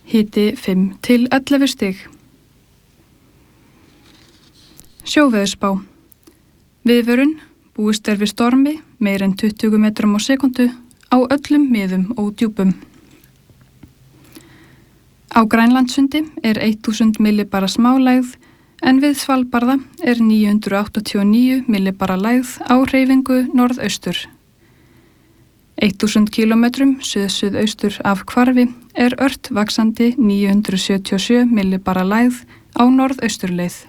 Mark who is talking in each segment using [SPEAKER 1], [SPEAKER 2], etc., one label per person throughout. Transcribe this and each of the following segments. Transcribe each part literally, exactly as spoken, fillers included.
[SPEAKER 1] hiti fimm til ellefu stig. Sjóveðurspá. Viðvörun, búist er við stormi, meir en tuttugu metrum á sekundu, á öllum miðum og djúpum. Á Grænlandssundi er þúsund millibara smálægð, en við Svalbarða er níu hundruð áttatíu og níu millibara lægð á hreyfingu norðaustur. þúsund kílómetrum suð-suðaustur af hvarfi er ört vaxandi níu hundruð sjötíu og sjö millibara lægð á norðausturleið.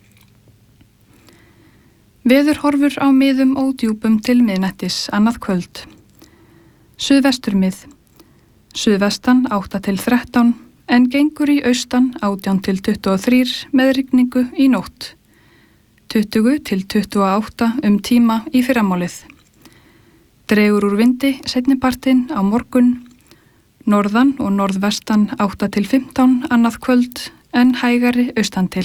[SPEAKER 1] Veðurhorfur á miðum og djúpum til miðnættis annað kvöld. Suðvesturmið. Suðvestan átta til þrettán, en gengur í austan átján til tuttugu og þrjú með rigningu í nótt. tuttugu til tuttugu og átta um tíma í fyrramálið. Dregur úr vindi seinnipartinn á morgun. Norðan og norðvestan átta til fimmtán annað kvöld, en hægari austan til.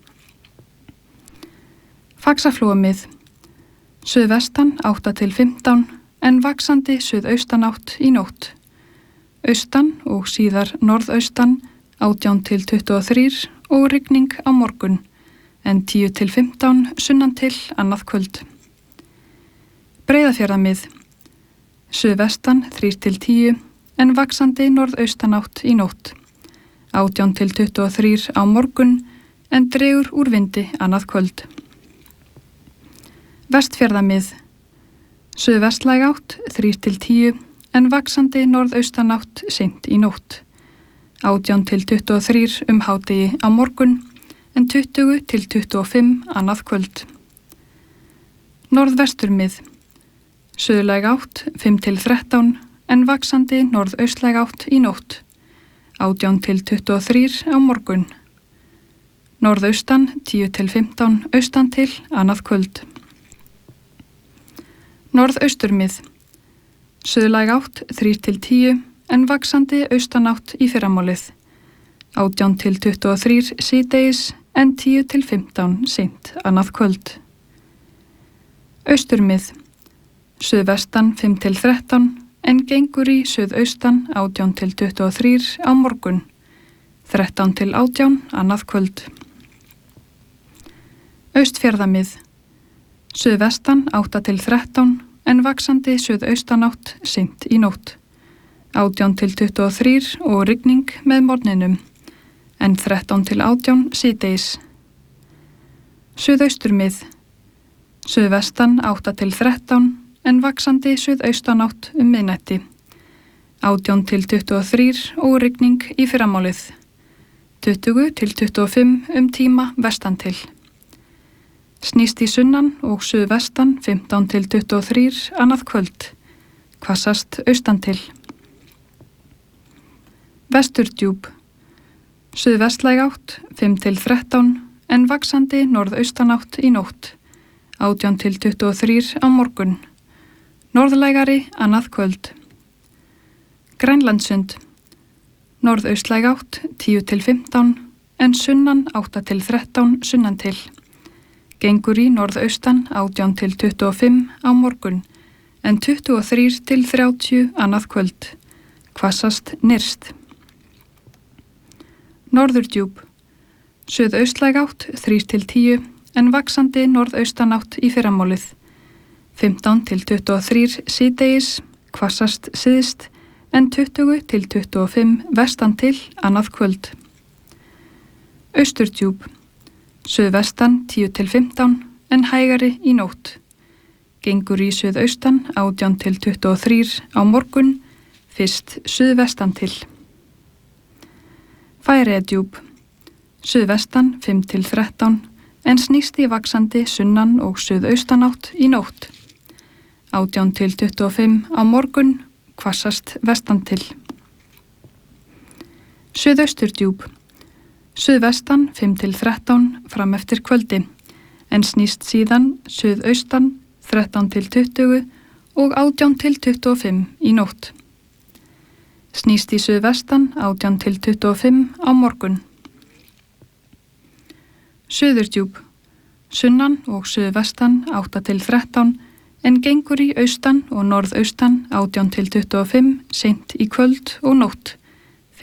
[SPEAKER 1] Faxaflóamið. Suðvestan átta til fimmtán, en vaxandi suðaustanátt í nótt. Austan og síðar norðaustan átján til tuttugu og þrjú og rigning á morgun, en tíu til fimmtán sunnan til annað kvöld. Breiðafjarðamið. Suðvestan þrjú til tíu, en vaxandi norðaustanátt í nótt. átján til tuttugu og þrjú á morgun, en dregur úr vindi annað kvöld. Vestfjarðamið. Suðvestlæg átt þrjú til tíu, en vaxandi norðaustanátt seint í nótt. átján til tuttugu og þrjú um hádegi á morgun, en tuttugu til tuttugu og fimm annað kvöld. Norðvesturmið. Suðlæg átt fimm til þrettán, en vaxandi norðaustlæg átt í nótt. átján til tuttugu og þrjú á morgun. Norðaustan tíu til fimmtán austan til annað kvöld. Norðausturmið. Suðlæg átt þrjú til tíu, en vaxandi austanátt í fyrramálið. átján til tuttugu og þrjú síðdegis, en tíu til fimmtán seint annað kvöld. Austurmið. Suðvestan fimm til þrettán, en gengur í suðaustan átján til tuttugu og þrjú á morgun. þrettán til átján annað kvöld. Austfjarðamið. Suðvestan átta til þrettán, en vaxandi suðaustanátt seint í nótt. átján til tuttugu og þrjú og rigning með morgninum, en þrettán til átján síðdegis. Suðausturmið. Suðvestan átta til þrettán, en vaxandi suðaustanátt um miðnætti. átján til tuttugu og þrjú og rigning í fyrramálið. tuttugu til tuttugu og fimm um tíma vestan til. Snýst í sunnan og suðvestan fimmtán til tuttugu og þrjú annað kvöld. Hvassast austan til. Vesturdjúp. Suðvestlæg átt fimm til þrettán, en vaxandi norðaustanátt í nótt. átján til tuttugu og þrjú á morgun. Norðlægari annað kvöld. Grænlandssund. Norðaustlæg átt tíu til fimmtán, en sunnan átta til þrettán sunnan til. Gengur í norðaustan átján til tuttugu og fimm á morgun, en tuttugu og þrjú til þrjátíu annað kvöld. Hvassast nyrst. Norðurdjúp. Suðaustlæg átt þrjú til tíu, en vaxandi norðaustanátt í fyrramálið. fimmtán til tuttugu og þrjú síðdegis, hvassast syðst, en tuttugu til tuttugu og fimm vestan til annað kvöld. Austurdjúp. Suðvestan tíu til fimmtán, en hægari í nótt. Gengur í suðaustan átján til tuttugu og þrjú á morgun, fyrst suðvestan til. Færeyjadjúp. Suðvestan fimm til þrettán, en snýst í vaxandi sunnan og suðaustanátt í nótt. átján til tuttugu og fimm á morgun, hvassast vestan til. Suðausturdjúp. Suðvestan fimm til þrettán fram eftir kvöldi, en snýst síðan suðaustan þrettán til tuttugu og átján til tuttugu og fimm í nótt. Snýst í suðvestan átján til tuttugu og fimm á morgun. Suðurdjúp. Sunnan og suðvestan átta til þrettán, en gengur í austan og norðaustan átján til tuttugu og fimm seint í kvöld og nótt.